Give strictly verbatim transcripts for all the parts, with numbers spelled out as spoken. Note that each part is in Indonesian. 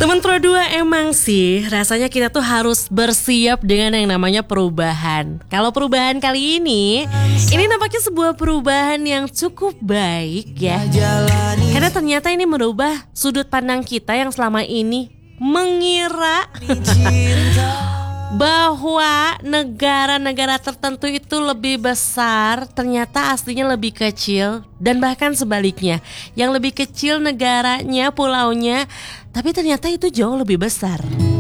Teman Pro dua, emang sih rasanya kita tuh harus bersiap dengan yang namanya perubahan. Kalau perubahan kali ini, ini nampaknya sebuah perubahan yang cukup baik ya. Karena ternyata ini merubah sudut pandang kita yang selama ini mengira bahwa negara-negara tertentu itu lebih besar, ternyata aslinya lebih kecil. Dan bahkan sebaliknya, yang lebih kecil negaranya, pulaunya, tapi ternyata itu jauh lebih besar.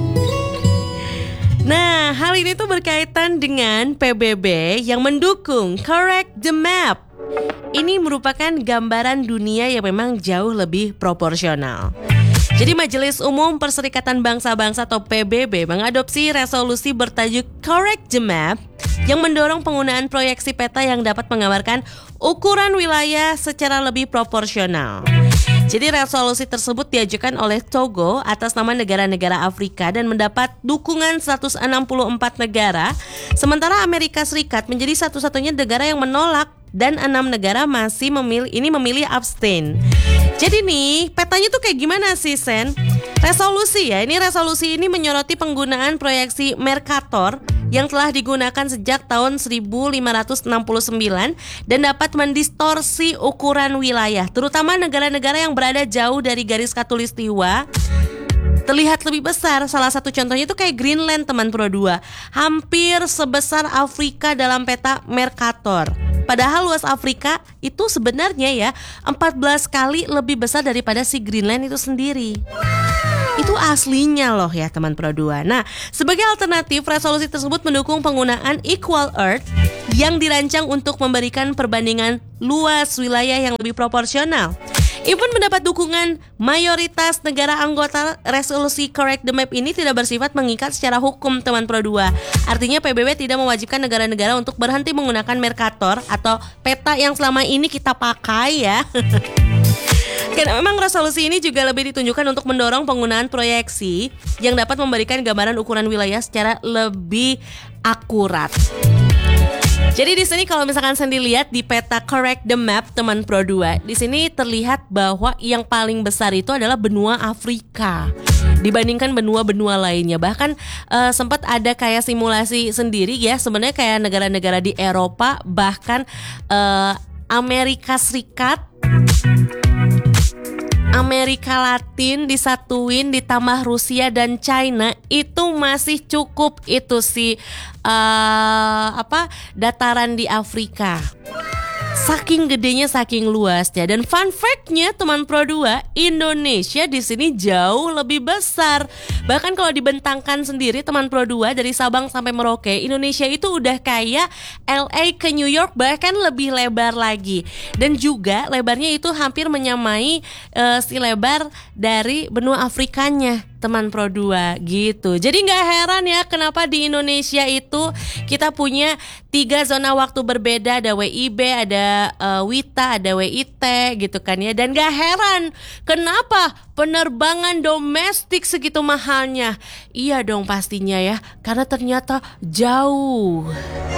Nah, hal ini tuh berkaitan dengan P B B yang mendukung Correct the Map. Ini merupakan gambaran dunia yang memang jauh lebih proporsional. Jadi Majelis Umum Perserikatan Bangsa-Bangsa atau P B B mengadopsi resolusi bertajuk Correct the Map yang mendorong penggunaan proyeksi peta yang dapat menggambarkan ukuran wilayah secara lebih proporsional. Jadi resolusi tersebut diajukan oleh Togo atas nama negara-negara Afrika dan mendapat dukungan seratus enam puluh empat negara, sementara Amerika Serikat menjadi satu-satunya negara yang menolak dan enam negara masih memilih ini memilih abstain. Jadi nih, petanya tuh kayak gimana sih, Sen? Resolusi ya, ini resolusi ini menyoroti penggunaan proyeksi Mercator yang telah digunakan sejak tahun seribu lima ratus enam puluh sembilan dan dapat mendistorsi ukuran wilayah, terutama negara-negara yang berada jauh dari garis khatulistiwa terlihat lebih besar. Salah satu contohnya itu kayak Greenland, teman Pro dua, hampir sebesar Afrika dalam peta Mercator. Padahal luas Afrika itu sebenarnya ya empat belas kali lebih besar daripada si Greenland itu sendiri. Itu aslinya loh ya teman Pro dua. Nah, sebagai alternatif, resolusi tersebut mendukung penggunaan Equal Earth yang dirancang untuk memberikan perbandingan luas wilayah yang lebih proporsional. Even mendapat dukungan mayoritas negara anggota, resolusi Correct the Map ini tidak bersifat mengikat secara hukum teman Pro dua. Artinya P B B tidak mewajibkan negara-negara untuk berhenti menggunakan Mercator atau peta yang selama ini kita pakai ya. Karena memang resolusi ini juga lebih ditunjukkan untuk mendorong penggunaan proyeksi yang dapat memberikan gambaran ukuran wilayah secara lebih akurat. Jadi di sini kalau misalkan saya dilihat di peta Correct the Map teman Pro dua, di sini terlihat bahwa yang paling besar itu adalah benua Afrika dibandingkan benua-benua lainnya. Bahkan uh, sempat ada kayak simulasi sendiri ya, sebenarnya kayak negara-negara di Eropa, bahkan uh, Amerika Serikat, Amerika Latin disatuin ditambah Rusia dan China, itu masih cukup itu sih uh, apa dataran di Afrika. Saking gedenya, saking luasnya. Dan fun fact-nya teman Pro dua, Indonesia di sini jauh lebih besar. Bahkan kalau dibentangkan sendiri teman Pro dua, dari Sabang sampai Merauke, Indonesia itu udah kayak L A ke New York, bahkan lebih lebar lagi. Dan juga lebarnya itu hampir menyamai uh, si lebar dari benua Afrikanya teman Pro dua gitu. Jadi gak heran ya kenapa di Indonesia itu kita punya tiga zona waktu berbeda. Ada W I B, ada uh, WITA, ada W I T gitu kan ya. Dan gak heran kenapa penerbangan domestik segitu mahalnya. Iya dong pastinya ya, karena ternyata jauh